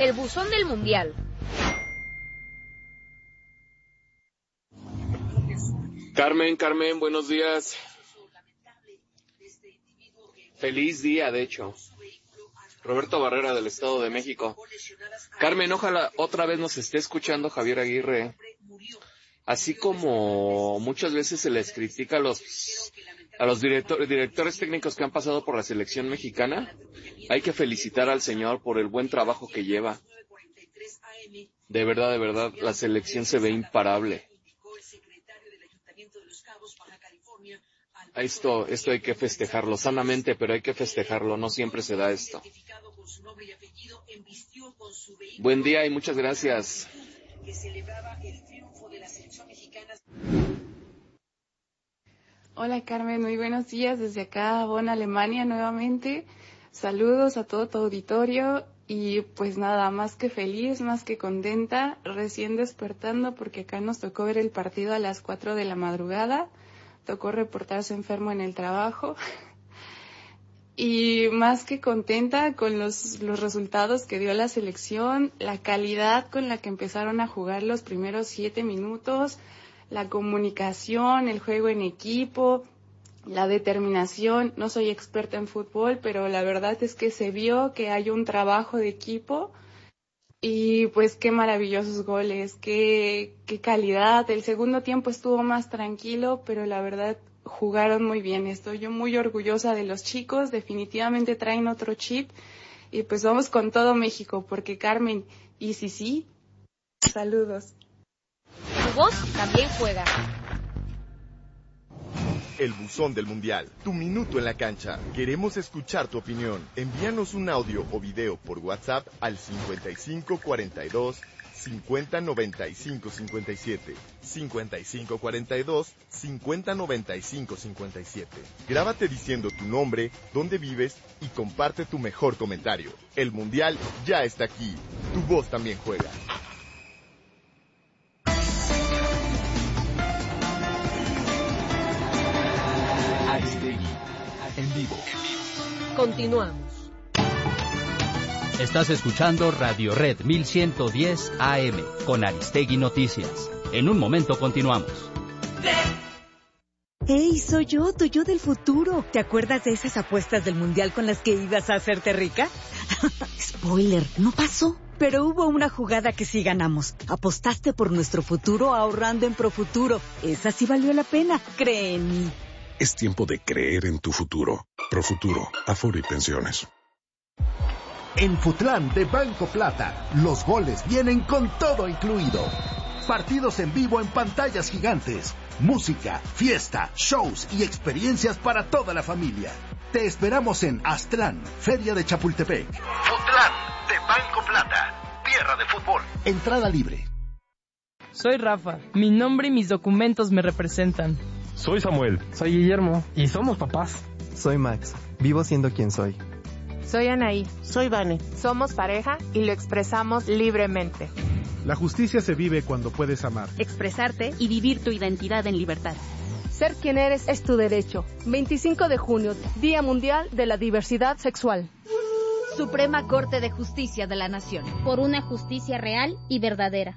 El buzón del Mundial. Carmen, buenos días. Feliz día, de hecho. Roberto Barrera, del Estado de México. Carmen, ojalá otra vez nos esté escuchando Javier Aguirre. Así como muchas veces se les critica a los directores técnicos que han pasado por la selección mexicana, hay que felicitar al señor por el buen trabajo que lleva. De verdad, la selección se ve imparable. Esto hay que festejarlo sanamente, pero hay que festejarlo, no siempre se da esto. Buen día y muchas gracias. Hola Carmen, muy buenos días desde acá, Bonn, Alemania nuevamente. Saludos a todo tu auditorio y pues nada, más que feliz, más que contenta, recién despertando porque acá nos tocó ver el partido a las 4 de la madrugada. Tocó reportarse enfermo en el trabajo y más que contenta con los resultados que dio la selección, la calidad con la que empezaron a jugar los primeros 7 minutos, la comunicación, el juego en equipo, la determinación. No soy experta en fútbol, pero la verdad es que se vio que hay un trabajo de equipo. Y pues qué maravillosos goles, qué calidad. El segundo tiempo estuvo más tranquilo, pero la verdad jugaron muy bien. Estoy yo muy orgullosa de los chicos, definitivamente traen otro chip. Y pues vamos con todo México, porque Carmen y sí, saludos. Tu voz también juega. El buzón del Mundial, tu minuto en la cancha. Queremos escuchar tu opinión. Envíanos un audio o video por WhatsApp al 5542 5095 57. 5542 5095 57. Grábate diciendo tu nombre, dónde vives y comparte tu mejor comentario. El Mundial ya está aquí. Tu voz también juega. Aristegui, en vivo. Continuamos. Estás escuchando Radio Red 1110 AM con Aristegui Noticias. En un momento continuamos. ¡Hey, soy yo, tu yo del futuro! ¿Te acuerdas de esas apuestas del Mundial con las que ibas a hacerte rica? Spoiler, no pasó. Pero hubo una jugada que sí ganamos. Apostaste por nuestro futuro ahorrando en Profuturo. Esa sí valió la pena, cree en mí. Es tiempo de creer en tu futuro. Profuturo, Afore y Pensiones. En Futlán de Banco Plata, los goles vienen con todo incluido. Partidos en vivo en pantallas gigantes, música, fiesta, shows y experiencias para toda la familia. Te esperamos en Aztlán, Feria de Chapultepec. Futlán de Banco Plata, tierra de fútbol. Entrada libre. Soy Rafa, mi nombre y mis documentos me representan. Soy Samuel. Soy Guillermo. Y somos papás. Soy Max. Vivo siendo quien soy. Soy Anaí. Soy Vane. Somos pareja y lo expresamos libremente. La justicia se vive cuando puedes amar, expresarte y vivir tu identidad en libertad. Ser quien eres es tu derecho. 25 de junio, Día Mundial de la Diversidad Sexual. Suprema Corte de Justicia de la Nación. Por una justicia real y verdadera.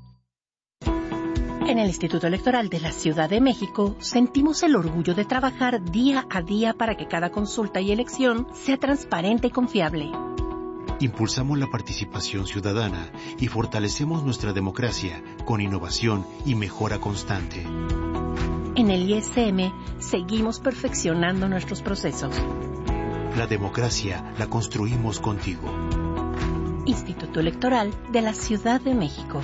En el Instituto Electoral de la Ciudad de México sentimos el orgullo de trabajar día a día para que cada consulta y elección sea transparente y confiable. Impulsamos la participación ciudadana y fortalecemos nuestra democracia con innovación y mejora constante. En el ISM seguimos perfeccionando nuestros procesos. La democracia la construimos contigo. Instituto Electoral de la Ciudad de México.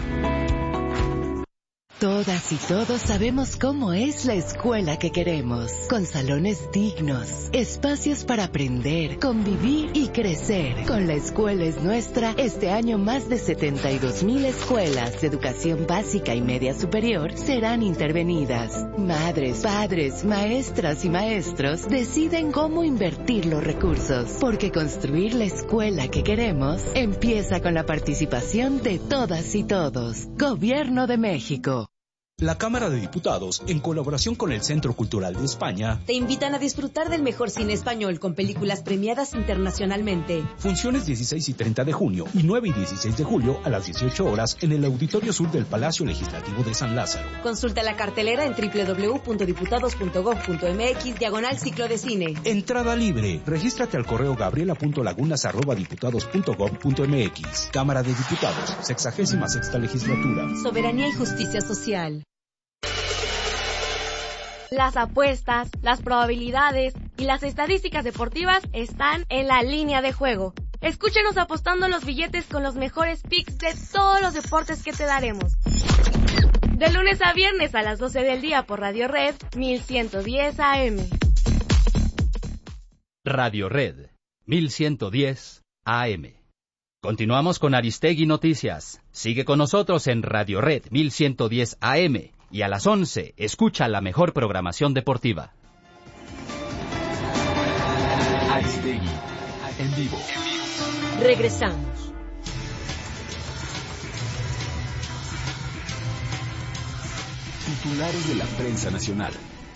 Todas y todos sabemos cómo es la escuela que queremos, con salones dignos, espacios para aprender, convivir y crecer. Con La Escuela es Nuestra, este año más de 72,000 escuelas de educación básica y media superior serán intervenidas. Madres, padres, maestras y maestros deciden cómo invertir los recursos, porque construir la escuela que queremos empieza con la participación de todas y todos. Gobierno de México. La Cámara de Diputados, en colaboración con el Centro Cultural de España, te invitan a disfrutar del mejor cine español con películas premiadas internacionalmente. Funciones 16 y 30 de junio y 9 y 16 de julio a las 18 horas en el Auditorio Sur del Palacio Legislativo de San Lázaro. Consulta la cartelera en www.diputados.gov.mx/ciclo de cine. Entrada libre. Regístrate al correo gabriela.lagunas@diputados.gov.mx. Cámara de Diputados, 66ª Legislatura. Soberanía y justicia social. Las apuestas, las probabilidades y las estadísticas deportivas están en la línea de juego. Escúchenos apostando los billetes con los mejores picks de todos los deportes que te daremos. De lunes a viernes a las 12 del día por Radio Red 1110 AM. Radio Red 1110 AM. Continuamos con Aristegui Noticias. Sigue con nosotros en Radio Red 1110 AM. Y a las 11, escucha la mejor programación deportiva. Aristegui, en vivo. Regresamos. Titulares de la prensa nacional.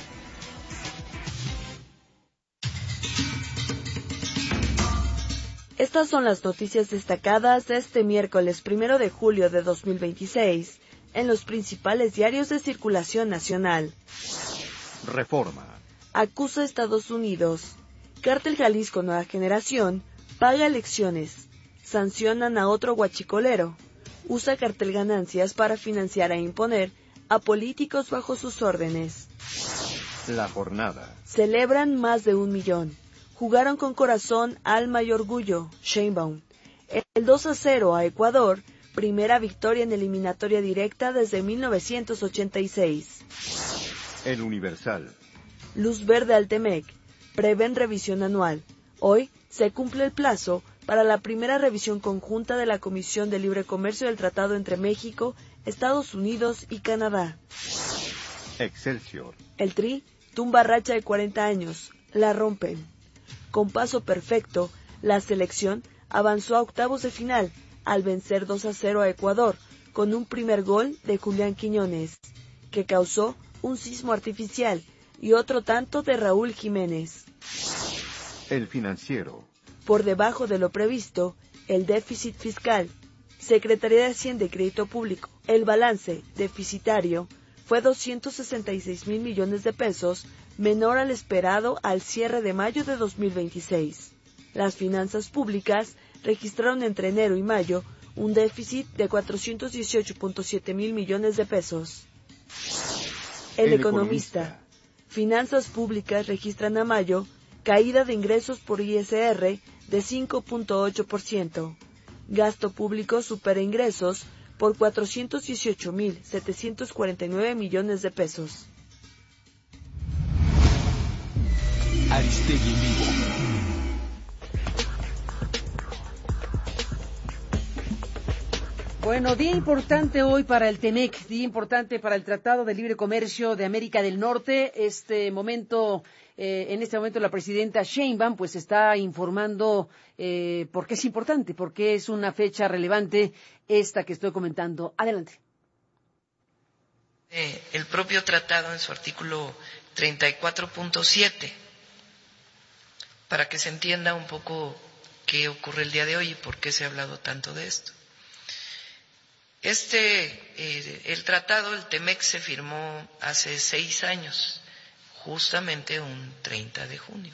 Estas son las noticias destacadas de este miércoles 1 de julio de 2026. En los principales diarios de circulación nacional. Reforma. Acusa a Estados Unidos. Cártel Jalisco Nueva Generación paga elecciones. Sancionan a otro huachicolero. Usa cartel ganancias para financiar e imponer a políticos bajo sus órdenes. La jornada. Celebran más de 1 millón. Jugaron con corazón, alma y orgullo. Sheinbaum. El 2-0 a Ecuador. Primera victoria en eliminatoria directa desde 1986. El Universal. Luz verde al TEMEC. Prevén revisión anual. Hoy se cumple el plazo para la primera revisión conjunta de la Comisión de Libre Comercio del Tratado entre México, Estados Unidos y Canadá. Excelsior. El Tri tumba racha de 40 años. La rompen. Con paso perfecto, la selección avanzó a octavos de final al vencer 2-0 a Ecuador, con un primer gol de Julián Quiñones, que causó un sismo artificial, y otro tanto de Raúl Jiménez. El Financiero. Por debajo de lo previsto, el déficit fiscal. Secretaría de Hacienda y Crédito Público. El balance deficitario fue 266,000 millones de pesos, menor al esperado al cierre de mayo de 2026. Las finanzas públicas registraron entre enero y mayo un déficit de 418.7 mil millones de pesos. El Economista. Finanzas públicas registran a mayo caída de ingresos por ISR de 5.8%. Gasto público supera ingresos por 418.749 millones de pesos. Aristegui en vivo. Bueno, día importante hoy para el TEMEC, día importante para el Tratado de Libre Comercio de América del Norte. En este momento la presidenta Sheinbaum pues está informando por qué es importante, por qué es una fecha relevante esta que estoy comentando. Adelante. El propio tratado en su artículo 34.7, para que se entienda un poco qué ocurre el día de hoy y por qué se ha hablado tanto de esto. El tratado, el TEMEC, se firmó hace 6 años, justamente un 30 de junio.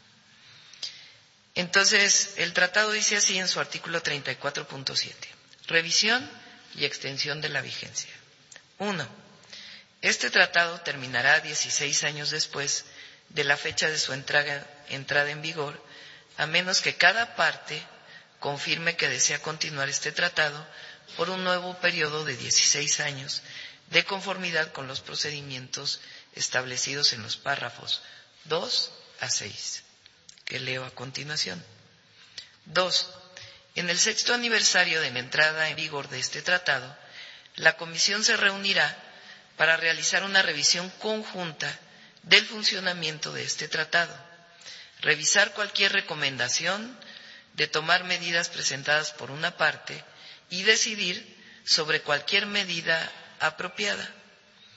Entonces, el tratado dice así en su artículo 34.7, revisión y extensión de la vigencia. 1. Este tratado terminará 16 años después de la fecha de su entrada en vigor, a menos que cada parte confirme que desea continuar este tratado por un nuevo periodo de 16 años, de conformidad con los procedimientos establecidos en los párrafos 2 a 6, que leo a continuación. 2. En el 6º aniversario de la entrada en vigor de este tratado, la Comisión se reunirá para realizar una revisión conjunta del funcionamiento de este tratado, revisar cualquier recomendación, de tomar medidas presentadas por una parte y decidir sobre cualquier medida apropiada.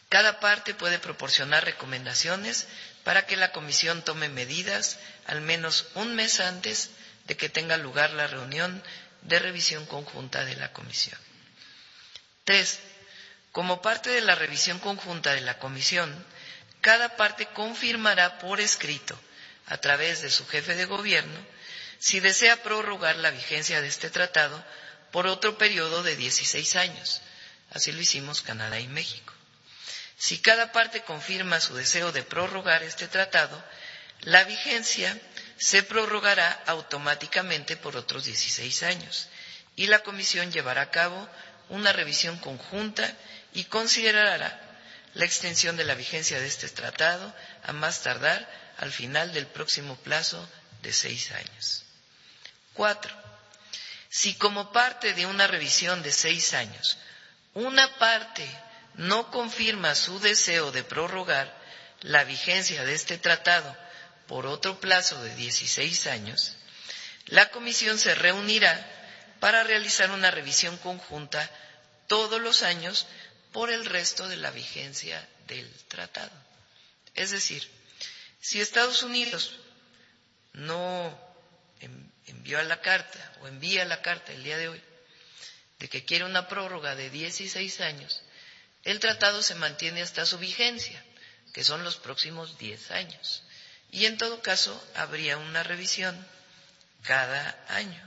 Cada parte puede proporcionar recomendaciones para que la comisión tome medidas al menos un mes antes de que tenga lugar la reunión de revisión conjunta de la comisión. 3. Como parte de la revisión conjunta de la comisión, cada parte confirmará por escrito, a través de su jefe de gobierno, si desea prorrogar la vigencia de este tratado por otro periodo de 16 años. Así lo hicimos Canadá y México. Si cada parte confirma su deseo de prorrogar este tratado, la vigencia se prorrogará automáticamente por otros 16 años y la Comisión llevará a cabo una revisión conjunta y considerará la extensión de la vigencia de este tratado a más tardar al final del próximo plazo de 6 años. 4. Si como parte de una revisión de 6 años, una parte no confirma su deseo de prorrogar la vigencia de este tratado por otro plazo de 16 años, la Comisión se reunirá para realizar una revisión conjunta todos los años por el resto de la vigencia del tratado. Es decir, si Estados Unidos no envía la carta el día de hoy de que quiere una prórroga de 16 años, el tratado se mantiene hasta su vigencia, que son los próximos 10 años. Y en todo caso, habría una revisión cada año.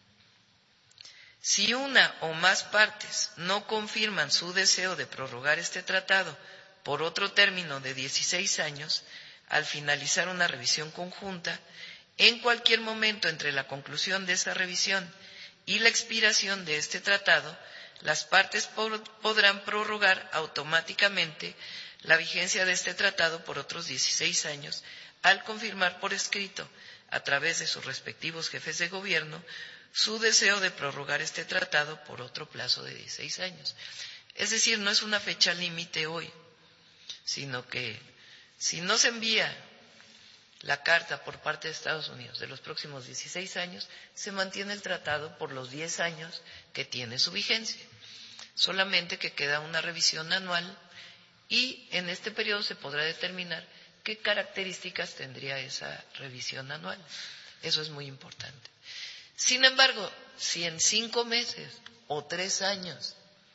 Si una o más partes no confirman su deseo de prorrogar este tratado por otro término de 16 años, al finalizar una revisión conjunta, en cualquier momento entre la conclusión de esa revisión y la expiración de este tratado, las partes podrán prorrogar automáticamente la vigencia de este tratado por otros 16 años al confirmar por escrito, a través de sus respectivos jefes de gobierno, su deseo de prorrogar este tratado por otro plazo de 16 años. Es decir, no es una fecha límite hoy, sino que si no se envía la carta por parte de Estados Unidos de los próximos 16 años, se mantiene el tratado por los 10 años que tiene su vigencia. Solamente que queda una revisión anual y en este periodo se podrá determinar qué características tendría esa revisión anual. Eso es muy importante. Sin embargo, si en 5 meses o 3 años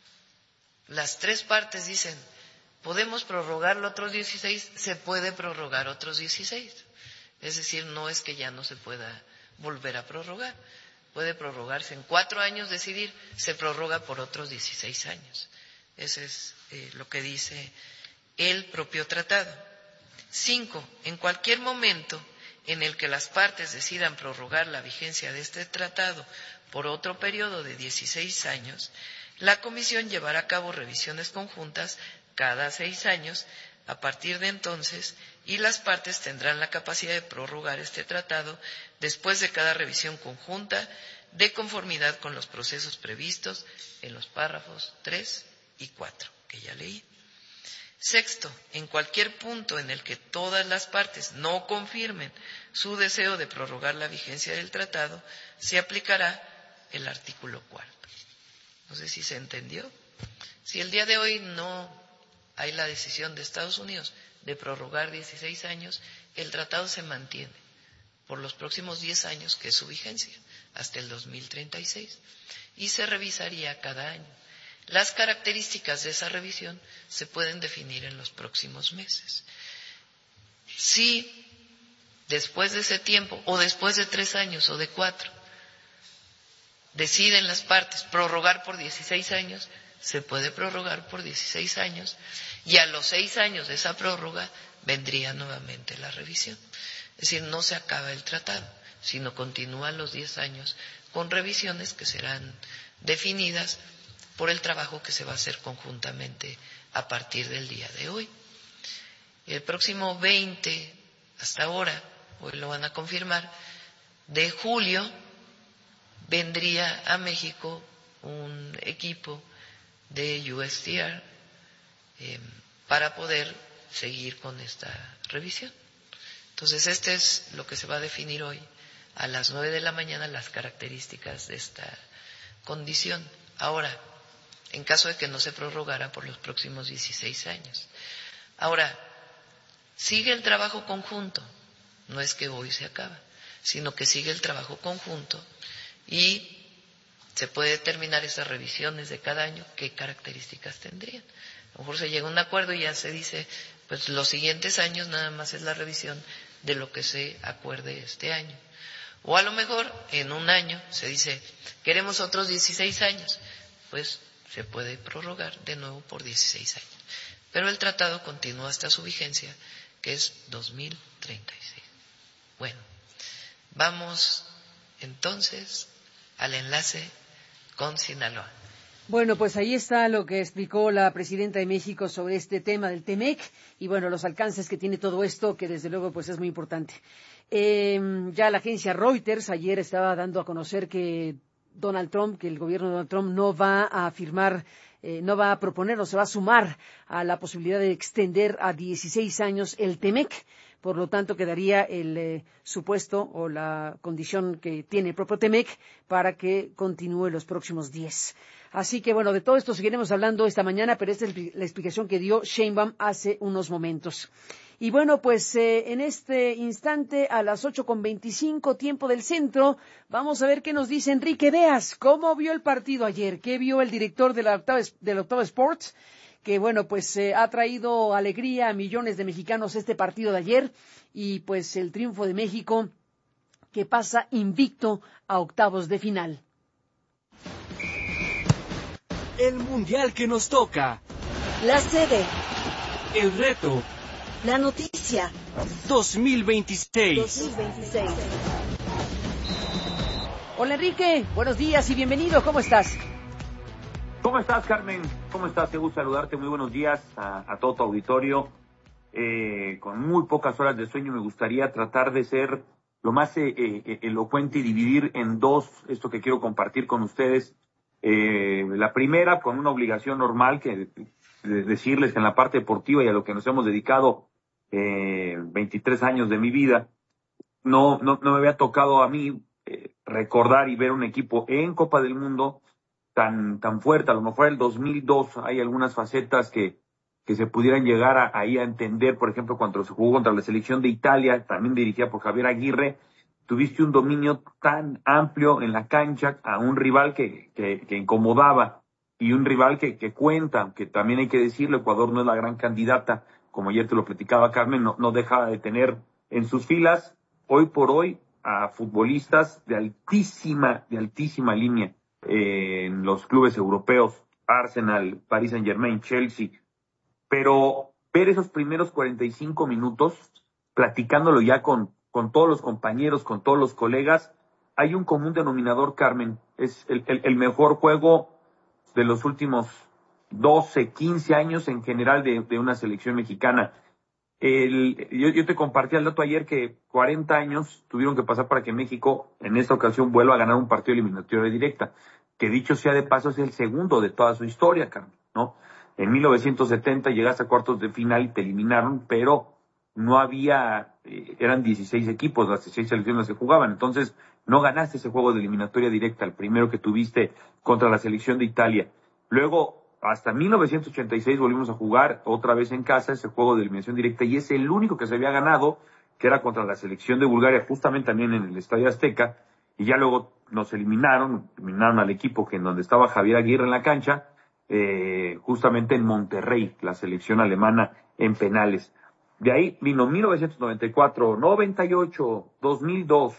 las 3 partes dicen podemos prorrogarlo otros 16, se puede prorrogar otros 16. Es decir, no es que ya no se pueda volver a prorrogar. Puede prorrogarse en 4 años, decidir, se prorroga por otros 16 años. Eso es lo que dice el propio tratado. 5. En cualquier momento en el que las partes decidan prorrogar la vigencia de este tratado por otro periodo de 16 años, la Comisión llevará a cabo revisiones conjuntas cada 6 años a partir de entonces, y las partes tendrán la capacidad de prorrogar este tratado después de cada revisión conjunta de conformidad con los procesos previstos en los párrafos 3 y 4, que ya leí. 6. En cualquier punto en el que todas las partes no confirmen su deseo de prorrogar la vigencia del tratado, se aplicará el artículo 4. No sé si se entendió. Si el día de hoy no hay la decisión de Estados Unidos de prorrogar 16 años, el tratado se mantiene por los próximos 10 años, que es su vigencia, hasta el 2036, y se revisaría cada año. Las características de esa revisión se pueden definir en los próximos meses. Si después de ese tiempo, o después de 3 años o de 4, deciden las partes prorrogar por 16 años, se puede prorrogar por 16 años y a los 6 años de esa prórroga vendría nuevamente la revisión. Es decir, no se acaba el tratado, sino continúan los 10 años con revisiones que serán definidas por el trabajo que se va a hacer conjuntamente a partir del día de hoy. El próximo 20, hasta ahora, hoy lo van a confirmar, de julio vendría a México un equipo de USTR para poder seguir con esta revisión. Entonces, este es lo que se va a definir hoy a las 9 de la mañana, las características de esta condición. Ahora, en caso de que no se prorrogara por los próximos 16 años. Ahora, sigue el trabajo conjunto, no es que hoy se acaba, sino que sigue el trabajo conjunto y se puede determinar esas revisiones de cada año, qué características tendrían. A lo mejor se llega a un acuerdo y ya se dice, pues los siguientes años nada más es la revisión de lo que se acuerde este año. O a lo mejor en un año se dice, queremos otros 16 años, pues se puede prorrogar de nuevo por 16 años. Pero el tratado continúa hasta su vigencia, que es 2036. Bueno, vamos entonces al enlace con Sinaloa. Bueno, pues ahí está lo que explicó la presidenta de México sobre este tema del TEMEC y bueno, los alcances que tiene todo esto, que desde luego pues es muy importante. Ya la agencia Reuters ayer estaba dando a conocer que Donald Trump, que el gobierno de Donald Trump no va a firmar, no va a proponer o se va a sumar a la posibilidad de extender a 16 años el TEMEC. Por lo tanto, quedaría el supuesto o la condición que tiene el propio TEMEC para que continúe los próximos 10. Así que, bueno, de todo esto seguiremos hablando esta mañana, pero esta es la explicación que dio Sheinbaum hace unos momentos. Y bueno, pues en este instante, a las 8:25, tiempo del centro, vamos a ver qué nos dice Enrique Beas. ¿Cómo vio el partido ayer? ¿Qué vio el director de la Octava Sports? Que bueno, pues ha traído alegría a millones de mexicanos este partido de ayer y pues el triunfo de México que pasa invicto a octavos de final. El mundial que nos toca. La sede. El reto. La noticia. 2026. Hola Enrique, buenos días y bienvenido, ¿cómo estás? ¿Cómo estás, Carmen? ¿Cómo estás? Te gusta saludarte. Muy buenos días a todo tu auditorio. Con muy pocas horas de sueño me gustaría tratar de ser lo más elocuente y dividir en dos esto que quiero compartir con ustedes. La primera, con una obligación normal que decirles que en la parte deportiva y a lo que nos hemos dedicado 23 años de mi vida, no me había tocado a mí recordar y ver un equipo en Copa del Mundo tan fuerte. A lo mejor el 2002 hay algunas facetas que se pudieran llegar ahí a entender. Por ejemplo, cuando se jugó contra la selección de Italia, también dirigida por Javier Aguirre, tuviste un dominio tan amplio en la cancha a un rival que incomodaba y un rival que cuenta, que también hay que decirlo, Ecuador no es la gran candidata, como ayer te lo platicaba Carmen, no deja de tener en sus filas hoy por hoy a futbolistas de altísima línea en los clubes europeos, Arsenal, Paris Saint-Germain, Chelsea. Pero ver esos primeros 45 minutos, platicándolo ya con todos los compañeros, con todos los colegas, hay un común denominador, Carmen. Es el mejor juego de los últimos 12, 15 años en general de una selección mexicana. Yo te compartí el dato ayer que 40 años tuvieron que pasar para que México en esta ocasión vuelva a ganar un partido eliminatorio directa, que dicho sea de paso es el segundo de toda su historia, Carmen, ¿no? En 1970 llegaste a cuartos de final y te eliminaron, pero no había, eran 16 equipos, las 16 selecciones se jugaban, entonces no ganaste ese juego de eliminatoria directa, el primero que tuviste contra la selección de Italia. Luego, hasta 1986 volvimos a jugar otra vez en casa ese juego de eliminación directa y es el único que se había ganado, que era contra la selección de Bulgaria, justamente también en el Estadio Azteca, y ya luego nos eliminaron al equipo que en donde estaba Javier Aguirre en la cancha, justamente en Monterrey, la selección alemana en penales. De ahí vino 1994, 98, 2002,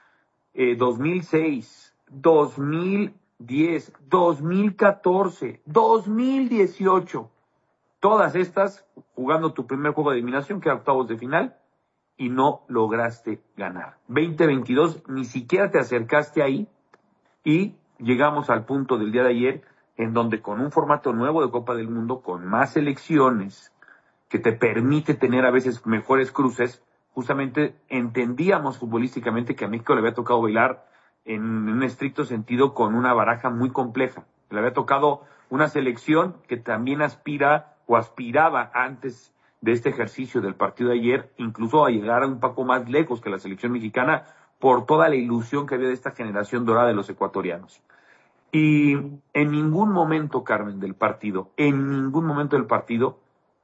2006, 2010, 2014, 2018. Todas estas jugando tu primer juego de eliminación, que era octavos de final, y no lograste ganar. 2022 ni siquiera te acercaste ahí y llegamos al punto del día de ayer en donde con un formato nuevo de Copa del Mundo, con más selecciones, que te permite tener a veces mejores cruces, justamente entendíamos futbolísticamente que a México le había tocado bailar en un estricto sentido con una baraja muy compleja. Le había tocado una selección que también aspiraba antes de este ejercicio del partido de ayer, incluso a llegar un poco más lejos que la selección mexicana por toda la ilusión que había de esta generación dorada de los ecuatorianos. Y en ningún momento, Carmen, en ningún momento del partido,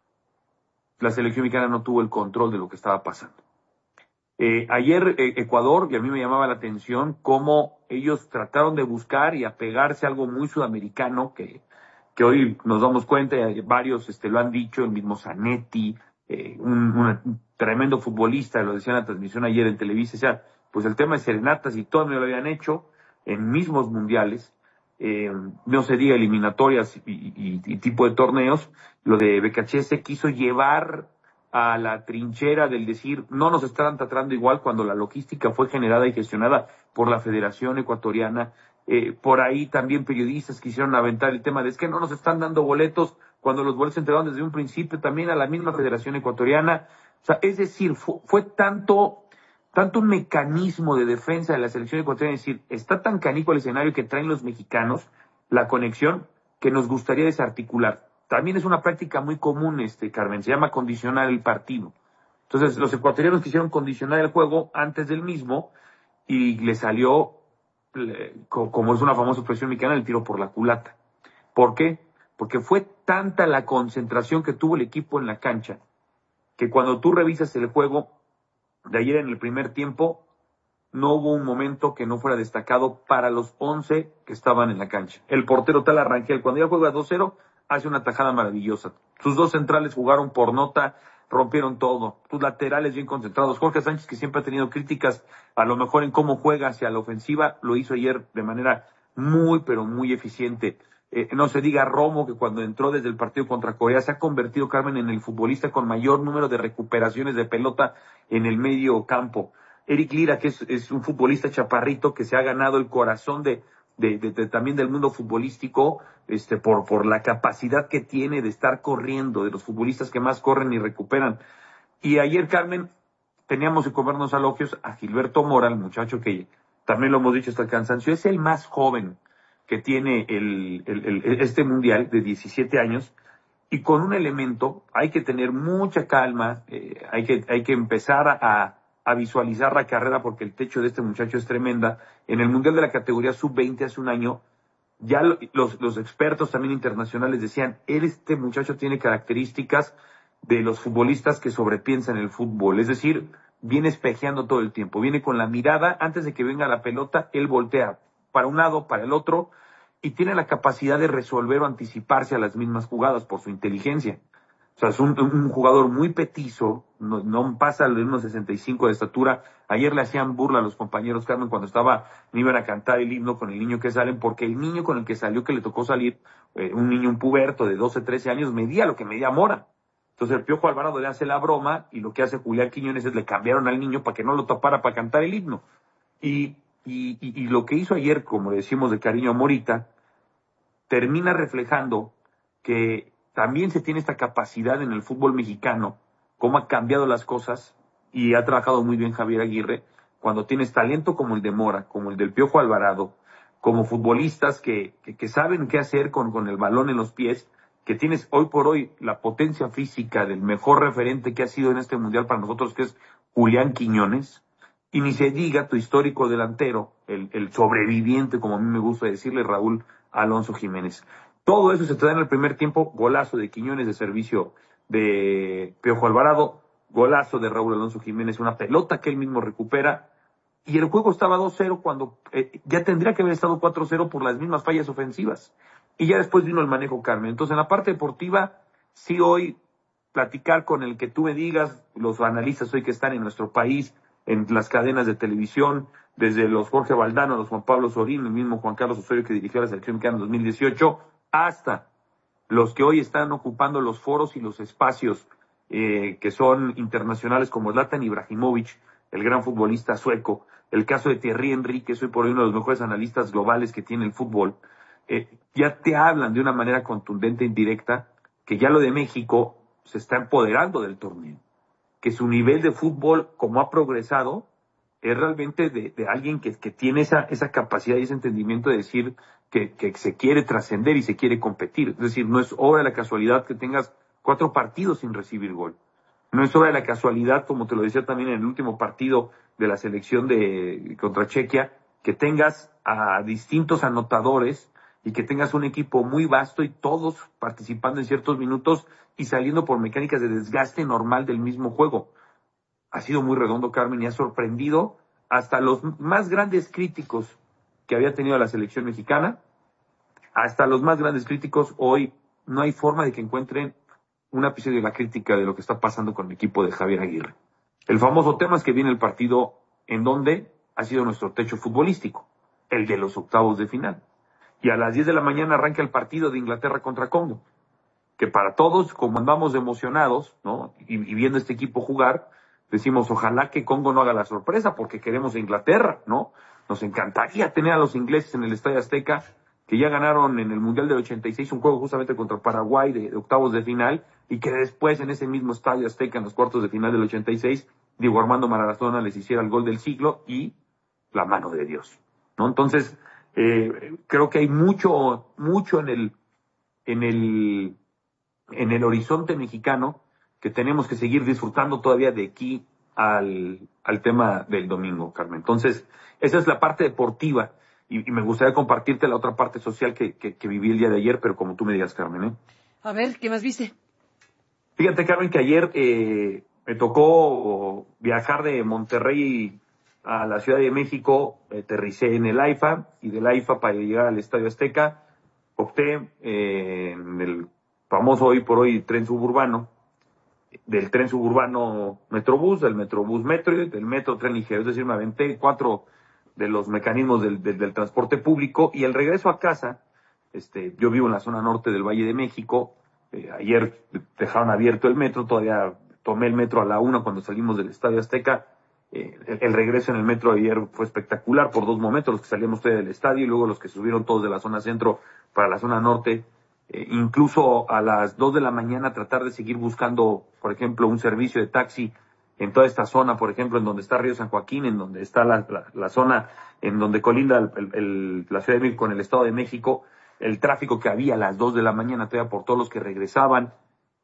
la selección mexicana no tuvo el control de lo que estaba pasando. Ayer Ecuador, y a mí me llamaba la atención cómo ellos trataron de buscar y apegarse a algo muy sudamericano, que hoy nos damos cuenta, varios lo han dicho, el mismo Zanetti, un tremendo futbolista, lo decía en la transmisión ayer en Televisa, o sea, pues el tema de serenatas y todo me lo habían hecho en mismos mundiales, no se diga eliminatorias y tipo de torneos. Lo de BKHS quiso llevar a la trinchera del decir, no nos están tratando igual, cuando la logística fue generada y gestionada por la Federación Ecuatoriana. Por ahí también periodistas quisieron aventar el tema de es que no nos están dando boletos, cuando los boletos se entregaron desde un principio también a la misma Federación Ecuatoriana. O sea, es decir, fue tanto un mecanismo de defensa de la selección ecuatoriana, es decir, está tan canijo el escenario que traen los mexicanos, la conexión, que nos gustaría desarticular. También es una práctica muy común, Carmen, se llama condicionar el partido. Entonces, los ecuatorianos quisieron condicionar el juego antes del mismo y le salió, como es una famosa expresión mexicana, el tiro por la culata. ¿Por qué? Porque fue tanta la concentración que tuvo el equipo en la cancha, que cuando tú revisas el juego de ayer en el primer tiempo, no hubo un momento que no fuera destacado para los 11 que estaban en la cancha. El portero Tal Arrangel, cuando ya juega 2-0, hace una tajada maravillosa. Sus dos centrales jugaron por nota, rompieron todo. Tus laterales bien concentrados. Jorge Sánchez, que siempre ha tenido críticas, a lo mejor en cómo juega hacia la ofensiva, lo hizo ayer de manera muy, pero muy eficiente. No se diga Romo, que cuando entró desde el partido contra Corea se ha convertido, Carmen, en el futbolista con mayor número de recuperaciones de pelota en el medio campo. Eric Lira, que es un futbolista chaparrito que se ha ganado el corazón también del mundo futbolístico, por la capacidad que tiene de estar corriendo, de los futbolistas que más corren y recuperan. Y ayer, Carmen, teníamos que comernos elogios a Gilberto Mora, el muchacho que también lo hemos dicho hasta el cansancio, es el más joven que tiene este mundial de 17 años, y con un elemento, hay que tener mucha calma, hay que empezar a visualizar la carrera, porque el techo de este muchacho es tremenda. En el mundial de la categoría sub-20 hace un año, ya los expertos también internacionales decían, este muchacho tiene características de los futbolistas que sobrepiensan el fútbol, es decir, viene espejeando todo el tiempo, viene con la mirada, antes de que venga la pelota, él voltea para un lado, para el otro, y tiene la capacidad de resolver o anticiparse a las mismas jugadas por su inteligencia. O sea, es un jugador muy petizo, no pasa de unos 65 de estatura. Ayer le hacían burla a los compañeros, Carmen, cuando iban a cantar el himno con el niño que salen, porque el niño con el que salió, que le tocó salir, un puberto de 12, 13 años, medía lo que medía Mora. Entonces el Piojo Alvarado le hace la broma, y lo que hace Julián Quiñones es le cambiaron al niño para que no lo tapara para cantar el himno. Y lo que hizo ayer, como le decimos de cariño a Morita, termina reflejando que también se tiene esta capacidad en el fútbol mexicano, cómo ha cambiado las cosas, y ha trabajado muy bien Javier Aguirre, cuando tienes talento como el de Mora, como el del Piojo Alvarado, como futbolistas que saben qué hacer con el balón en los pies, que tienes hoy por hoy la potencia física del mejor referente que ha sido en este mundial para nosotros, que es Julián Quiñones. Y ni se diga tu histórico delantero, el sobreviviente, como a mí me gusta decirle, Raúl Alonso Jiménez. Todo eso se te da en el primer tiempo, golazo de Quiñones de servicio de Piojo Alvarado, golazo de Raúl Alonso Jiménez, una pelota que él mismo recupera, y el juego estaba 2-0 cuando ya tendría que haber estado 4-0 por las mismas fallas ofensivas. Y ya después vino el manejo, Carmen. Entonces, en la parte deportiva, sí hoy platicar con el que tú me digas, los analistas hoy que están en nuestro país, en las cadenas de televisión, desde los Jorge Valdano, los Juan Pablo Sorín, el mismo Juan Carlos Osorio que dirigió la selección mexicana en 2018, hasta los que hoy están ocupando los foros y los espacios que son internacionales, como Zlatan Ibrahimovic, el gran futbolista sueco, el caso de Thierry Henry, que es hoy por hoy uno de los mejores analistas globales que tiene el fútbol, ya te hablan de una manera contundente e indirecta que ya lo de México se está empoderando del torneo, que su nivel de fútbol, como ha progresado, es realmente de alguien que tiene esa capacidad y ese entendimiento de decir que se quiere trascender y se quiere competir. Es decir, no es obra de la casualidad que tengas 4 partidos sin recibir gol. No es obra de la casualidad, como te lo decía también en el último partido de la selección contra Chequia, que tengas a distintos anotadores y que tengas un equipo muy vasto y todos participando en ciertos minutos y saliendo por mecánicas de desgaste normal del mismo juego. Ha sido muy redondo, Carmen, y ha sorprendido hasta los más grandes críticos que había tenido la selección mexicana, hasta los más grandes críticos. Hoy no hay forma de que encuentren un ápice de la crítica de lo que está pasando con el equipo de Javier Aguirre. El famoso tema es que viene el partido en donde ha sido nuestro techo futbolístico, el de los octavos de final. Y a las 10 de la mañana arranca el partido de Inglaterra contra Congo, que para todos, como andamos emocionados, ¿no? Y viendo este equipo jugar, decimos, ojalá que Congo no haga la sorpresa, porque queremos a Inglaterra, ¿no? Nos encantaría tener a los ingleses en el Estadio Azteca, que ya ganaron en el Mundial del 86 un juego justamente contra Paraguay de octavos de final, y que después en ese mismo Estadio Azteca, en los cuartos de final del 86, Diego Armando Maradona les hiciera el gol del siglo y la mano de Dios, ¿no? Entonces, creo que hay mucho en el horizonte mexicano que tenemos que seguir disfrutando todavía de aquí al tema del domingo, Carmen. Entonces, esa es la parte deportiva y me gustaría compartirte la otra parte social que viví el día de ayer, pero como tú me digas, Carmen, ¿eh? A ver, ¿qué más viste? Fíjate, Carmen, que ayer me tocó viajar de Monterrey a la Ciudad de México, aterricé en el AIFA, y del AIFA para llegar al Estadio Azteca, opté en el famoso hoy por hoy tren suburbano, del tren suburbano Metrobús, del Metrobús Metro y del Metro Tren Ligero. Es decir, me aventé 4 de los mecanismos del transporte público, y el regreso a casa, yo vivo en la zona norte del Valle de México, ayer dejaron abierto el metro, todavía tomé el metro a la 1 cuando salimos del Estadio Azteca. El regreso en el metro ayer fue espectacular por 2 momentos, los que salíamos ustedes del estadio y luego los que subieron todos de la zona centro para la zona norte. Incluso a las 2 de la mañana tratar de seguir buscando, por ejemplo, un servicio de taxi en toda esta zona, por ejemplo, en donde está Río San Joaquín, en donde está la zona en donde colinda la Ciudad de México con el Estado de México, el tráfico que había a las 2 de la mañana todavía por todos los que regresaban.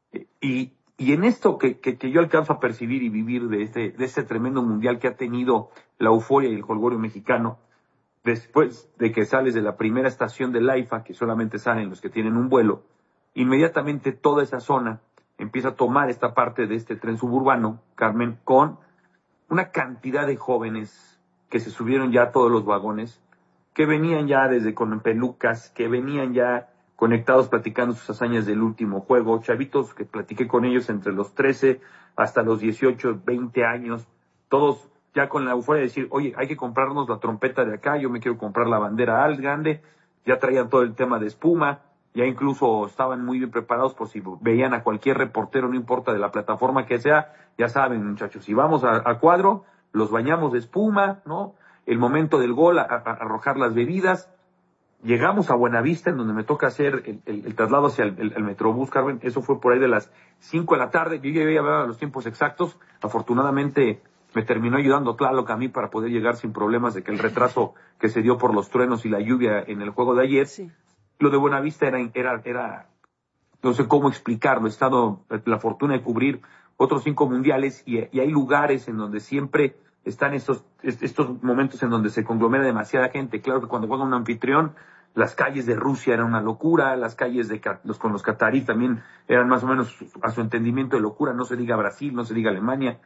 Y en esto que yo alcanzo a percibir y vivir de este tremendo mundial que ha tenido la euforia y el jolgorio mexicano, después de que sales de la primera estación del AIFA, que solamente salen los que tienen un vuelo, inmediatamente toda esa zona empieza a tomar esta parte de este tren suburbano, Carmen, con una cantidad de jóvenes que se subieron ya a todos los vagones, que venían ya desde con pelucas, que venían ya conectados platicando sus hazañas del último juego, chavitos que platiqué con ellos entre los 13 hasta los 18, 20 años, todos ya con la euforia de decir, oye, hay que comprarnos la trompeta de acá, yo me quiero comprar la bandera al grande, ya traían todo el tema de espuma, ya incluso estaban muy bien preparados por si veían a cualquier reportero, no importa de la plataforma que sea, ya saben, muchachos, si vamos a cuadro, los bañamos de espuma, ¿no? El momento del gol, a arrojar las bebidas. Llegamos a Buenavista, en donde me toca hacer el traslado hacia el Metrobús, Carmen. Eso fue por ahí de las 5 de la tarde. Yo ya había los tiempos exactos. Afortunadamente me terminó ayudando Tlaloc a mí para poder llegar sin problemas de que el retraso que se dio por los truenos y la lluvia en el juego de ayer. Sí. Lo de Buenavista era no sé cómo explicarlo. He estado la fortuna de cubrir otros 5 mundiales y hay lugares en donde siempre están estos momentos en donde se conglomera demasiada gente. Claro que cuando juega un anfitrión, las calles de Rusia eran una locura, las calles con los catarí también eran más o menos a su entendimiento de locura, no se diga Brasil, no se diga Alemania.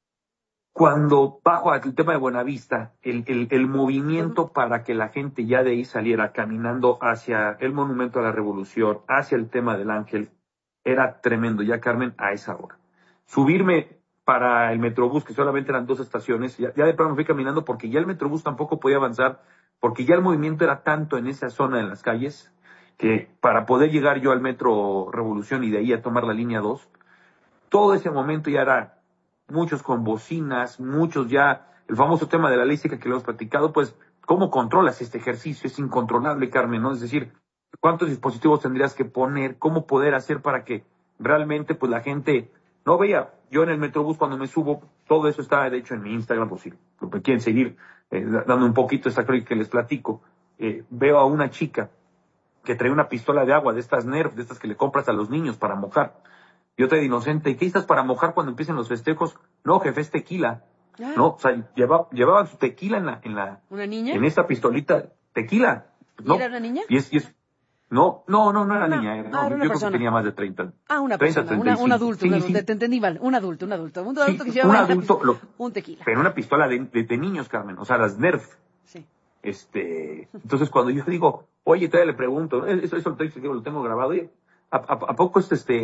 Cuando bajo el tema de Buenavista, el movimiento para que la gente ya de ahí saliera caminando hacia el Monumento a la Revolución, hacia el tema del Ángel, era tremendo ya, Carmen, a esa hora. Subirme para el Metrobús, que solamente eran 2 estaciones, ya de pronto me fui caminando porque ya el Metrobús tampoco podía avanzar, porque ya el movimiento era tanto en esa zona de las calles, que para poder llegar yo al Metro Revolución y de ahí a tomar la línea 2, todo ese momento ya era muchos con bocinas, muchos ya, el famoso tema de la ley seca que lo hemos platicado, pues, ¿cómo controlas este ejercicio? Es incontrolable, Carmen, ¿no? Es decir, ¿cuántos dispositivos tendrías que poner? ¿Cómo poder hacer para que realmente, pues, la gente no veía? Yo en el Metrobús cuando me subo, todo eso está de hecho en mi Instagram, por si lo que quieren seguir, dando un poquito esta crónica que les platico. Veo a una chica que trae una pistola de agua de estas Nerf, de estas que le compras a los niños para mojar. Y otra de inocente, ¿y qué estás para mojar cuando empiecen los festejos? No, jefe, es tequila. Ah. No, o sea, llevaban su tequila en la ¿Una niña? En esta pistolita, tequila. ¿Y era una niña? Y es No era niña. Yo creo que tenía más de 30. Una 30, persona, un adulto, sí. Te entendí mal. Un adulto que Sí, lleva un tequila. Pero una pistola de niños, Carmen, o sea, las Nerf. Sí. Entonces cuando yo digo, oye, todavía le pregunto, eso lo tengo grabado, oye, ¿a poco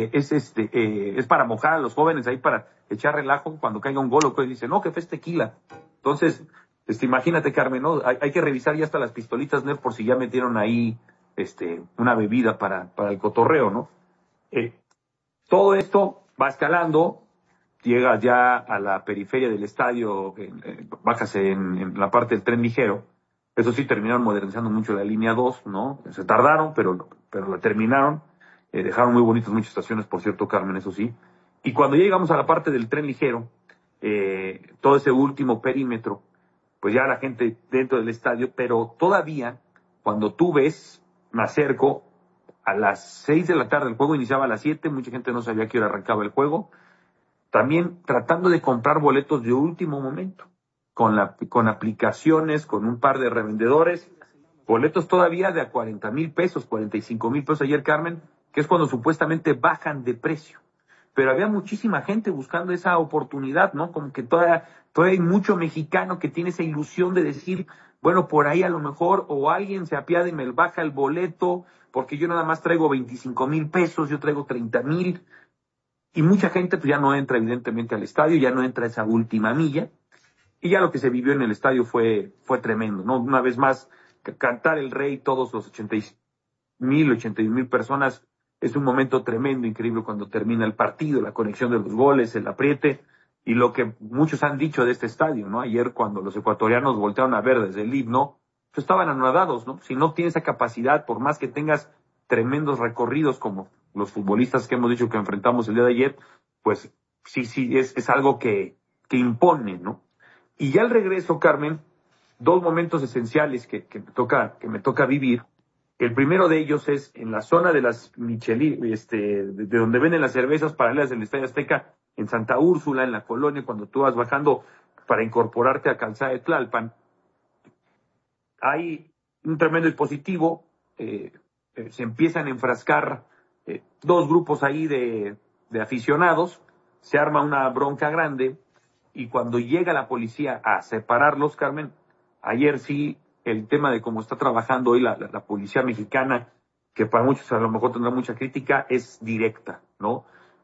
es para mojar a los jóvenes ahí, para echar relajo cuando caiga un gol? O que dice, no, jefe, es tequila. Entonces, imagínate, Carmen, ¿no? Hay que revisar ya hasta las pistolitas Nerf por si ya metieron ahí una bebida para el cotorreo, ¿no? Todo esto va escalando, llegas ya a la periferia del estadio, bajas en la parte del tren ligero. Eso sí, terminaron modernizando mucho la línea 2, ¿no? Se tardaron, pero la terminaron. Dejaron muy bonitas muchas estaciones, por cierto, Carmen, eso sí. Y cuando llegamos a la parte del tren ligero, todo ese último perímetro, pues ya la gente dentro del estadio, pero todavía, cuando tú ves, me acerco, a las 6 de la tarde, el juego iniciaba a las 7, mucha gente no sabía que hora arrancaba el juego, también tratando de comprar boletos de último momento, con aplicaciones, con un par de revendedores, boletos todavía de a 40,000 pesos, 45,000 pesos ayer, Carmen, que es cuando supuestamente bajan de precio. Pero había muchísima gente buscando esa oportunidad, ¿no? Como que todavía hay mucho mexicano que tiene esa ilusión de decir, bueno, por ahí a lo mejor, o alguien se apiada y me baja el boleto, porque yo nada más traigo 25,000 pesos, yo traigo 30,000, y mucha gente pues ya no entra evidentemente al estadio, ya no entra a esa última milla, y ya lo que se vivió en el estadio fue tremendo, ¿no? Una vez más, cantar el Rey, todos los 81,000 personas, es un momento tremendo, increíble cuando termina el partido, la conexión de los goles, el apriete, y lo que muchos han dicho de este estadio, ¿no? Ayer cuando los ecuatorianos voltearon a ver desde el himno, pues estaban anonadados, ¿no? Si no tienes esa capacidad, por más que tengas tremendos recorridos como los futbolistas que hemos dicho que enfrentamos el día de ayer, pues sí, es algo que impone, ¿no? Y ya al regreso, Carmen, dos momentos esenciales que me toca vivir. El primero de ellos es en la zona de las Michelin, de donde venden las cervezas paralelas del Estadio Azteca, en Santa Úrsula, en la colonia, cuando tú vas bajando para incorporarte a Calzada de Tlalpan. Hay un tremendo dispositivo, se empiezan a enfrascar dos grupos ahí de aficionados, se arma una bronca grande, y cuando llega la policía a separarlos, Carmen, ayer sí, el tema de cómo está trabajando hoy la policía mexicana, que para muchos a lo mejor tendrá mucha crítica, es directa, ¿no?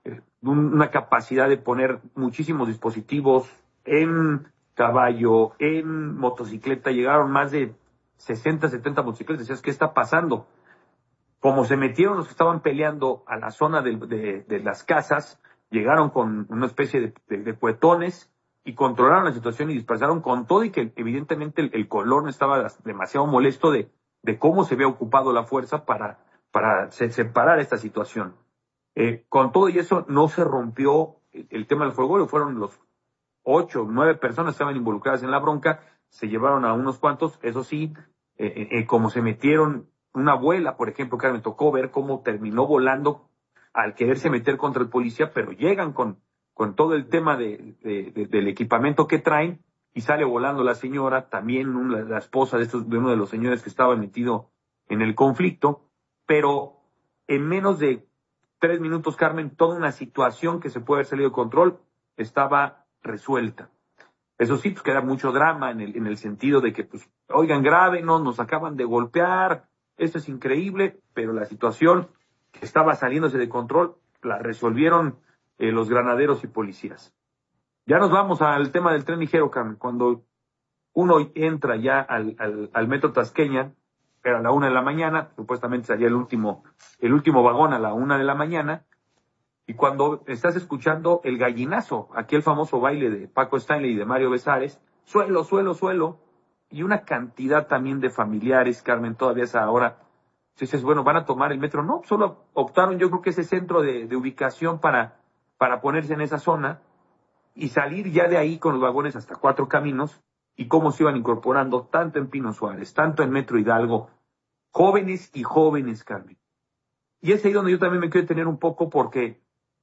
Una capacidad de poner muchísimos dispositivos en caballo, en motocicleta, llegaron más de 60, 70 motocicletas, decías, ¿qué está pasando? Como se metieron los que estaban peleando a la zona de las casas, llegaron con una especie de cuetones y controlaron la situación y dispersaron con todo, y que evidentemente el color estaba demasiado molesto de cómo se había ocupado la fuerza para separar esta situación. Con todo y eso no se rompió el tema del fuego, fueron los 8, 9 personas que estaban involucradas en la bronca, se llevaron a unos cuantos, eso sí, como se metieron, una abuela, por ejemplo, que me tocó ver cómo terminó volando al quererse meter contra el policía, pero llegan con todo el tema del equipamiento que traen, y sale volando la señora, también la esposa de uno de los señores que estaba metido en el conflicto, pero en menos de 3 minutos, Carmen, toda una situación que se puede haber salido de control estaba resuelta. Eso sí, pues queda mucho drama en el sentido de que, pues, oigan, grábenos, nos acaban de golpear, esto es increíble, pero la situación que estaba saliéndose de control la resolvieron los granaderos y policías. Ya nos vamos al tema del tren ligero, Carmen. Cuando uno entra ya al metro Tasqueña, era a la 1 de la mañana, supuestamente salía el último vagón a la 1 de la mañana, y cuando estás escuchando el gallinazo, aquel famoso baile de Paco Stanley y de Mario Besares, suelo, suelo, suelo, y una cantidad también de familiares, Carmen, todavía a esa hora, dices, bueno, ¿van a tomar el metro? No, solo optaron, yo creo que ese centro de ubicación para ponerse en esa zona y salir ya de ahí con los vagones hasta 4 Caminos, y cómo se iban incorporando tanto en Pino Suárez, tanto en Metro Hidalgo, jóvenes y jóvenes, Carmen. Y es ahí donde yo también me quiero detener un poco, porque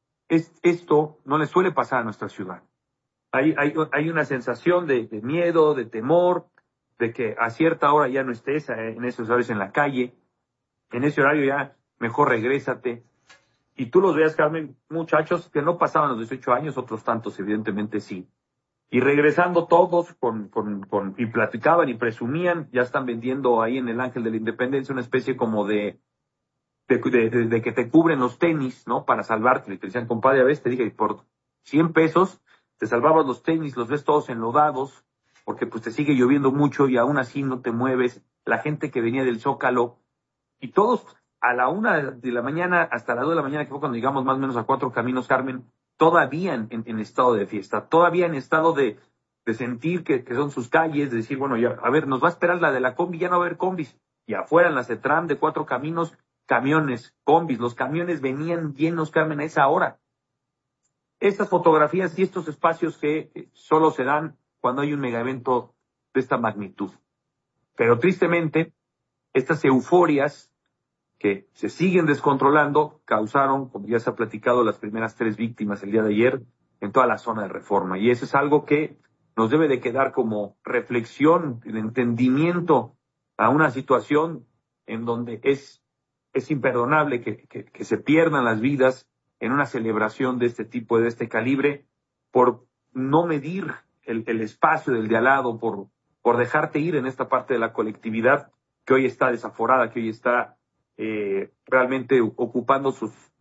esto no le suele pasar a nuestra ciudad. Hay una sensación de miedo, de temor, de que a cierta hora ya no estés en esos horarios en la calle. en ese horario ya mejor regrésate. Y tú los veas, Carmen, muchachos que no pasaban los 18 años, otros tantos evidentemente sí. Y regresando todos y platicaban y presumían, ya están vendiendo ahí en el Ángel de la Independencia una especie como de que te cubren los tenis, ¿no? Para salvarte. Y te decían, compadre, a veces te dije, por 100 pesos te salvabas los tenis, los ves todos enlodados, porque pues te sigue lloviendo mucho y aún así no te mueves. La gente que venía del Zócalo, y todos a la 1 de la mañana hasta las 2 de la mañana, que fue cuando llegamos más o menos a 4 Caminos, Carmen, todavía en estado de fiesta, todavía en estado de sentir que son sus calles, de decir, bueno, ya, a ver, nos va a esperar la de la combi, ya no va a haber combis. Y afuera en la CETRAM de 4 Caminos, camiones, combis, los camiones venían llenos, Carmen, a esa hora. Estas fotografías y estos espacios que solo se dan cuando hay un megaevento de esta magnitud. Pero tristemente, estas euforias que se siguen descontrolando causaron, como ya se ha platicado, las primeras 3 víctimas el día de ayer en toda la zona de Reforma. Y eso es algo que nos debe de quedar como reflexión, el entendimiento a una situación en donde es imperdonable que se pierdan las vidas en una celebración de este tipo, de este calibre, por no medir el espacio del de al lado, por dejarte ir en esta parte de la colectividad que hoy está desaforada, que hoy está realmente ocupando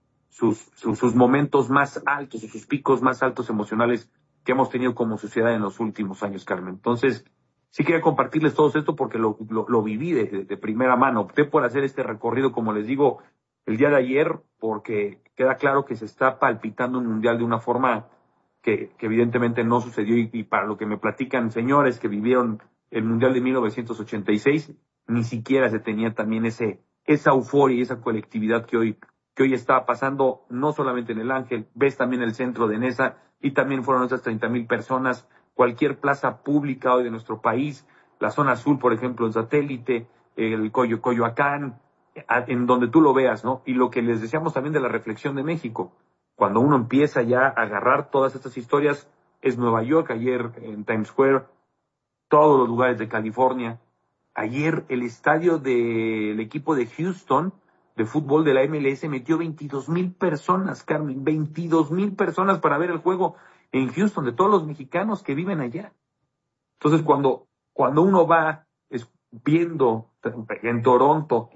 sus momentos más altos, sus picos más altos emocionales que hemos tenido como sociedad en los últimos años, Carmen. Entonces, sí quería compartirles todo esto porque lo viví de primera mano. Opté por hacer este recorrido, como les digo, el día de ayer, porque queda claro que se está palpitando un mundial de una forma que evidentemente no sucedió, y para lo que me platican señores que vivieron el mundial de 1986, ni siquiera se tenía también esa euforia y esa colectividad que hoy está pasando, no solamente en el Ángel, ves también el centro de Nesa, y también fueron esas 30,000 personas, cualquier plaza pública hoy de nuestro país, la zona azul, por ejemplo, el Satélite, el Coyoacán, en donde tú lo veas, ¿no? Y lo que les decíamos también de la reflexión de México, cuando uno empieza ya a agarrar todas estas historias, es Nueva York, ayer en Times Square, todos los lugares de California. Ayer el estadio del equipo de Houston de fútbol de la MLS metió 22,000 personas, Carmen, 22,000 personas para ver el juego en Houston, de todos los mexicanos que viven allá. Entonces, cuando uno va viendo en Toronto,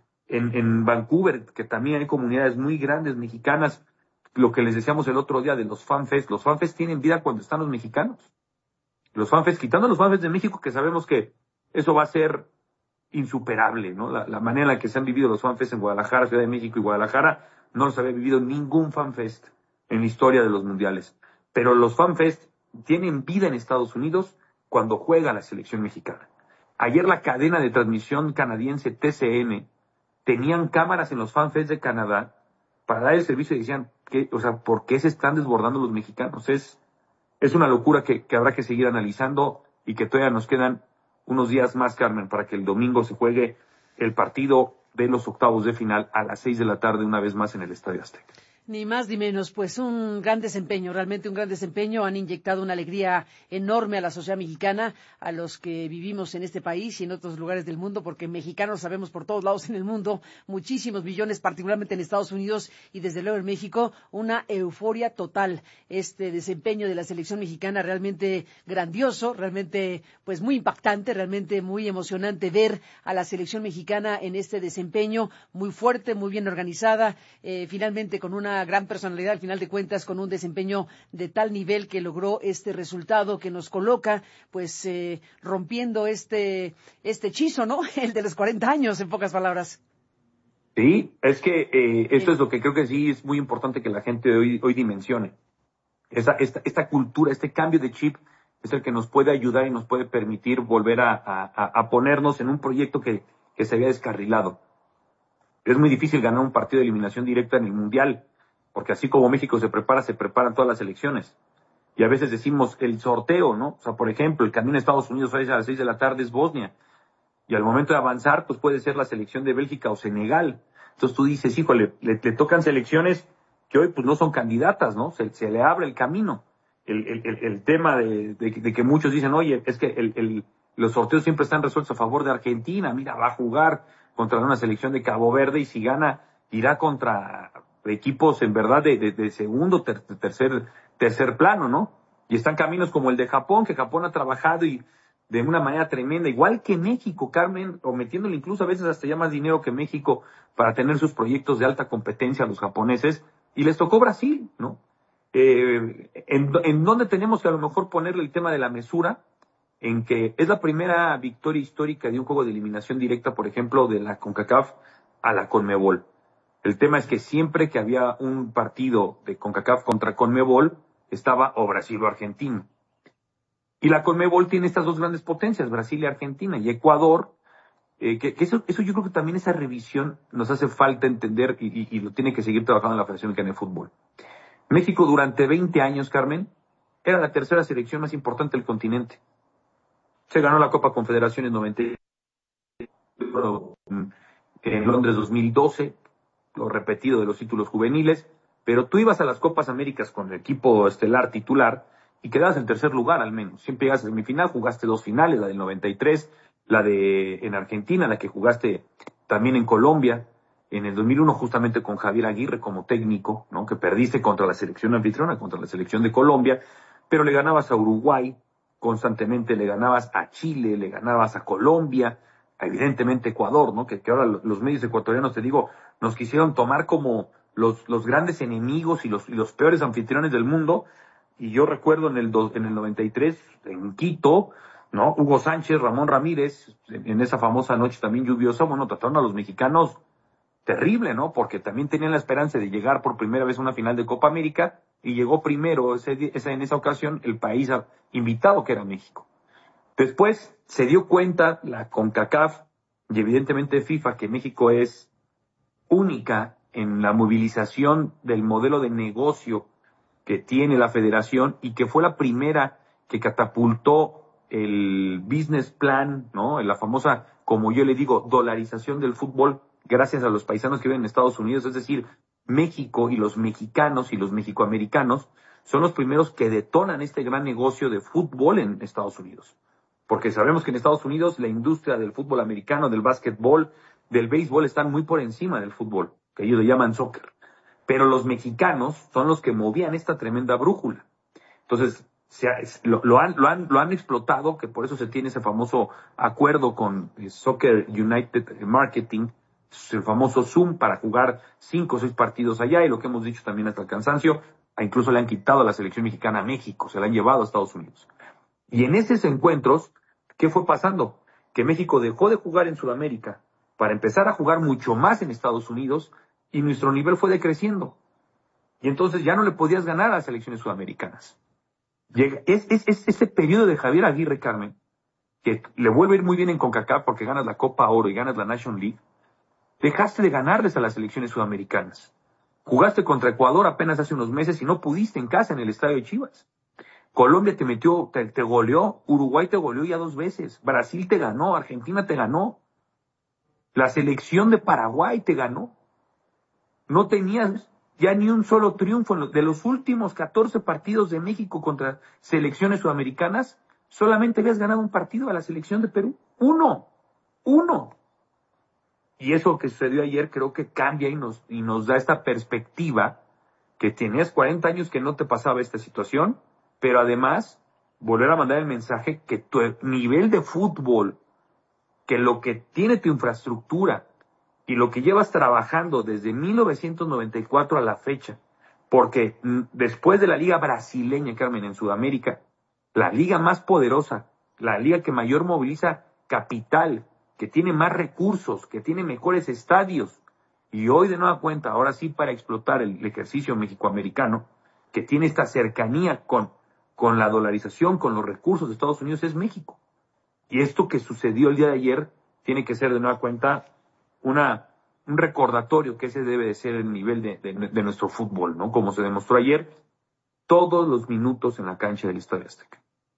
en Vancouver, que también hay comunidades muy grandes mexicanas, lo que les decíamos el otro día de los FanFest tienen vida cuando están los mexicanos. Los FanFest, quitando los FanFest de México, que sabemos que eso va a ser insuperable, ¿no? La manera en la que se han vivido los FanFest en Guadalajara, Ciudad de México y Guadalajara, no los había vivido ningún FanFest en la historia de los mundiales. Pero los FanFest tienen vida en Estados Unidos cuando juega la selección mexicana. Ayer la cadena de transmisión canadiense TCN tenían cámaras en los FanFest de Canadá para dar el servicio y decían, ¿por qué se están desbordando los mexicanos? Es una locura que habrá que seguir analizando y que todavía nos quedan unos días más, Carmen, para que el domingo se juegue el partido de los octavos de final a las 6 de la tarde, una vez más en el Estadio Azteca. Ni más ni menos, pues un gran desempeño, realmente un gran desempeño. Han inyectado una alegría enorme a la sociedad mexicana, a los que vivimos en este país y en otros lugares del mundo, porque mexicanos sabemos por todos lados en el mundo, muchísimos millones, particularmente en Estados Unidos y desde luego en México, una euforia total. Este desempeño de la selección mexicana realmente grandioso, realmente pues muy impactante, realmente muy emocionante ver a la selección mexicana en este desempeño muy fuerte, muy bien organizada, finalmente con una gran personalidad, al final de cuentas, con un desempeño de tal nivel que logró este resultado que nos coloca, pues, rompiendo este hechizo, ¿no? El de los 40 años, en pocas palabras. Sí, es que esto es lo que creo que sí es muy importante que la gente hoy dimensione. Esta cultura, este cambio de chip es el que nos puede ayudar y nos puede permitir volver a ponernos en un proyecto que se había descarrilado. Es muy difícil ganar un partido de eliminación directa en el Mundial, porque así como México se preparan todas las elecciones. Y a veces decimos el sorteo, ¿no? O sea, por ejemplo, el camino a Estados Unidos a las 6 de la tarde es Bosnia. Y al momento de avanzar, pues puede ser la selección de Bélgica o Senegal. Entonces tú dices, híjole, le tocan selecciones que hoy pues no son candidatas, ¿no? Se le abre el camino. El tema de que muchos dicen, oye, es que los sorteos siempre están resueltos a favor de Argentina. Mira, va a jugar contra una selección de Cabo Verde, y si gana, irá contra equipos en verdad de segundo, tercer plano, ¿no? Y están caminos como el de Japón, que Japón ha trabajado y de una manera tremenda, igual que México, Carmen, o metiéndole incluso a veces hasta ya más dinero que México para tener sus proyectos de alta competencia a los japoneses, y les tocó Brasil, ¿no? En donde tenemos que a lo mejor ponerle el tema de la mesura, en que es la primera victoria histórica de un juego de eliminación directa, por ejemplo, de la CONCACAF a la CONMEBOL. El tema es que siempre que había un partido de CONCACAF contra CONMEBOL, estaba o Brasil o Argentina. Y la CONMEBOL tiene estas dos grandes potencias, Brasil y Argentina, y Ecuador, que eso yo creo que también esa revisión nos hace falta entender y lo tiene que seguir trabajando la Federación Mexicana de Fútbol. México durante 20 años, Carmen, era la tercera selección más importante del continente. Se ganó la Copa Confederaciones en 90, en Londres 2012, lo repetido de los títulos juveniles, pero tú ibas a las Copas Américas con el equipo estelar titular y quedabas en tercer lugar al menos. Siempre llegas a semifinal, jugaste 2 finales, la del 93, la de en Argentina, la que jugaste también en Colombia, en el 2001 justamente con Javier Aguirre como técnico, ¿no? Que perdiste contra la selección anfitriona, contra la selección de Colombia, pero le ganabas a Uruguay constantemente, le ganabas a Chile, le ganabas a Colombia, evidentemente Ecuador, ¿no? Que ahora los medios ecuatorianos, te digo, nos quisieron tomar como los grandes enemigos y los peores anfitriones del mundo. Y yo recuerdo en el 93, en Quito, ¿no? Hugo Sánchez, Ramón Ramírez, en esa famosa noche también lluviosa, bueno, trataron a los mexicanos terrible, ¿no? Porque también tenían la esperanza de llegar por primera vez a una final de Copa América, y llegó primero en esa ocasión el país invitado, que era México. Después se dio cuenta la CONCACAF y evidentemente FIFA que México es única en la movilización del modelo de negocio que tiene la federación, y que fue la primera que catapultó el business plan, ¿no? La famosa, como yo le digo, dolarización del fútbol gracias a los paisanos que viven en Estados Unidos. Es decir, México y los mexicanos y los mexicoamericanos son los primeros que detonan este gran negocio de fútbol en Estados Unidos. Porque sabemos que en Estados Unidos la industria del fútbol americano, del básquetbol, del béisbol están muy por encima del fútbol, que ellos le llaman soccer. Pero los mexicanos son los que movían esta tremenda brújula. Entonces, lo han explotado, que por eso se tiene ese famoso acuerdo con Soccer United Marketing, el famoso Zoom, para jugar 5 o 6 partidos allá, y lo que hemos dicho también hasta el cansancio, incluso le han quitado a la selección mexicana a México, se la han llevado a Estados Unidos. Y en esos encuentros, ¿qué fue pasando? Que México dejó de jugar en Sudamérica para empezar a jugar mucho más en Estados Unidos, y nuestro nivel fue decreciendo. Y entonces ya no le podías ganar a las selecciones sudamericanas. Ese periodo de Javier Aguirre, Carmen, que le vuelve a ir muy bien en CONCACAF porque ganas la Copa Oro y ganas la National League, dejaste de ganarles a las selecciones sudamericanas. Jugaste contra Ecuador apenas hace unos meses y no pudiste en casa en el estadio de Chivas. Colombia te goleó, Uruguay te goleó ya 2 veces, Brasil te ganó, Argentina te ganó, la selección de Paraguay te ganó. No tenías ya ni un solo triunfo. De los últimos 14 partidos de México contra selecciones sudamericanas, solamente habías ganado un partido a la selección de Perú. Uno. Y eso que sucedió ayer creo que cambia y nos da esta perspectiva, que tenías 40 años que no te pasaba esta situación, pero además volver a mandar el mensaje que tu nivel de fútbol, que lo que tiene tu infraestructura y lo que llevas trabajando desde 1994 a la fecha, porque después de la liga brasileña, Carmen, en Sudamérica, la liga más poderosa, la liga que mayor moviliza capital, que tiene más recursos, que tiene mejores estadios, y hoy de nueva cuenta, ahora sí para explotar el ejercicio mexicoamericano, que tiene esta cercanía con la dolarización, con los recursos de Estados Unidos, es México. Y esto que sucedió el día de ayer tiene que ser de nueva cuenta un recordatorio que ese debe de ser el nivel de nuestro fútbol, ¿no? Como se demostró ayer, todos los minutos en la cancha del Estadio Azteca.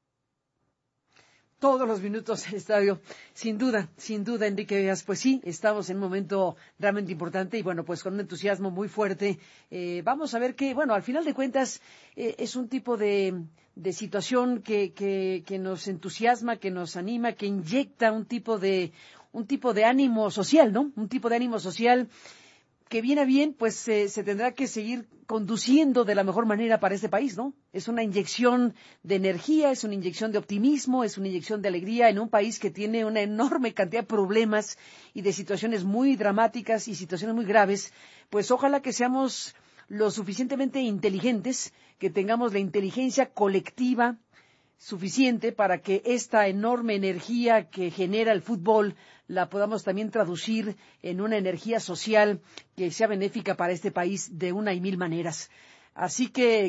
Todos los minutos en el estadio, sin duda, Enrique Vegas. Pues sí, estamos en un momento realmente importante y bueno, pues con un entusiasmo muy fuerte. Vamos a ver que, bueno, al final de cuentas es un tipo de situación que nos entusiasma, que nos anima, que inyecta un tipo de un tipo de ánimo social, ¿no? Un tipo de ánimo social que bien a bien, pues se tendrá que seguir conduciendo de la mejor manera para este país, ¿no? Es una inyección de energía, es una inyección de optimismo, es una inyección de alegría en un país que tiene una enorme cantidad de problemas y de situaciones muy dramáticas y situaciones muy graves. Pues ojalá que seamos lo suficientemente inteligentes, que tengamos la inteligencia colectiva suficiente para que esta enorme energía que genera el fútbol la podamos también traducir en una energía social que sea benéfica para este país de una y mil maneras. Así que